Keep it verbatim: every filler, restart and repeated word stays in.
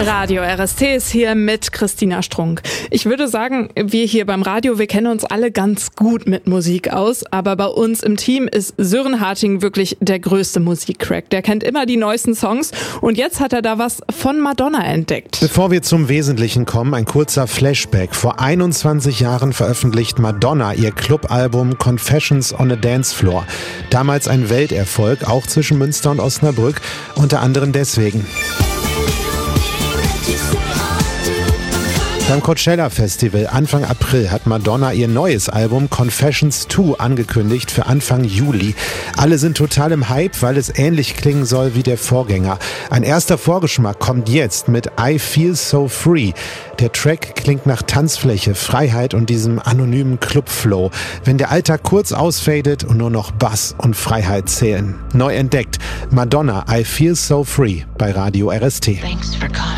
Radio R S T ist hier mit Christina Strunk. Ich würde sagen, wir hier beim Radio, wir kennen uns alle ganz gut mit Musik aus, aber bei uns im Team ist Sören Harting wirklich der größte Musikcrack. Der kennt immer die neuesten Songs und jetzt hat er da was von Madonna entdeckt. Bevor wir zum Wesentlichen kommen, ein kurzer Flashback. Vor einundzwanzig Jahren veröffentlicht Madonna ihr Clubalbum Confessions on a Dance Floor. Damals ein Welterfolg, auch zwischen Münster und Osnabrück, unter anderem deswegen. Beim Coachella Festival Anfang April hat Madonna ihr neues Album Confessions zwei angekündigt für Anfang Juli. Alle sind total im Hype, weil es ähnlich klingen soll wie der Vorgänger. Ein erster Vorgeschmack kommt jetzt mit I Feel So Free. Der Track klingt nach Tanzfläche, Freiheit und diesem anonymen Clubflow. Wenn der Alltag kurz ausfadet und nur noch Bass und Freiheit zählen. Neu entdeckt. Madonna, I Feel So Free bei Radio R S T. Thanks for calling.